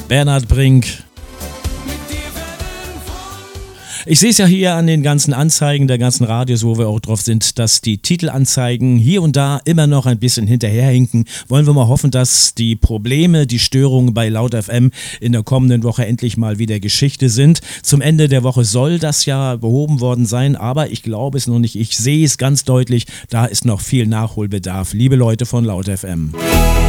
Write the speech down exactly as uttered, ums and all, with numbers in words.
Bernhard Brink. Ich sehe es ja hier an den ganzen Anzeigen der ganzen Radios, wo wir auch drauf sind, dass die Titelanzeigen hier und da immer noch ein bisschen hinterherhinken. Wollen wir mal hoffen, dass die Probleme, die Störungen bei Laut F M in der kommenden Woche endlich mal wieder Geschichte sind. Zum Ende der Woche soll das ja behoben worden sein, aber ich glaube es noch nicht. Ich sehe es ganz deutlich, da ist noch viel Nachholbedarf. Liebe Leute von Laut F M.